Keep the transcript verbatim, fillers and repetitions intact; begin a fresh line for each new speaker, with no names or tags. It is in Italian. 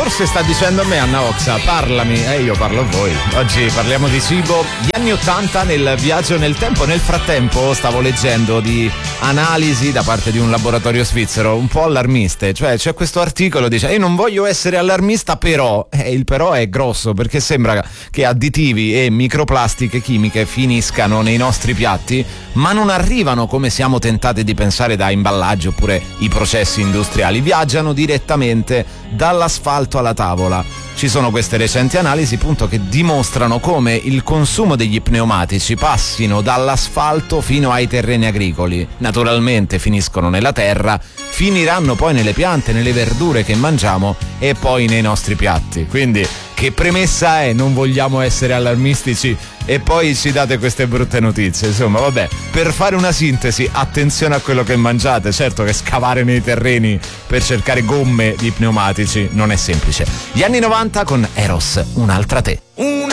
forse sta dicendo a me Anna Oxa, parlami, e eh, io parlo a voi. Oggi parliamo di cibo, gli anni ottanta nel viaggio nel tempo. Nel frattempo stavo leggendo di analisi da parte di un laboratorio svizzero un po' allarmiste, cioè c'è questo articolo che dice io non voglio essere allarmista però, eh, il però è grosso perché sembra che additivi e microplastiche chimiche finiscano nei nostri piatti ma non arrivano come siamo tentati di pensare da imballaggi oppure i processi industriali, viaggiano direttamente dall'asfalto alla tavola. Ci sono queste recenti analisi appunto che dimostrano come il consumo degli pneumatici passino dall'asfalto fino ai terreni agricoli. Naturalmente finiscono nella terra, finiranno poi nelle piante, nelle verdure che mangiamo e poi nei nostri piatti. Quindi che premessa è? Non vogliamo essere allarmistici e poi ci date queste brutte notizie. Insomma, vabbè, per fare una sintesi, attenzione a quello che mangiate. Certo che scavare nei terreni per cercare gomme di pneumatici non è semplice. Gli anni novanta con Eros, un'altra te. Una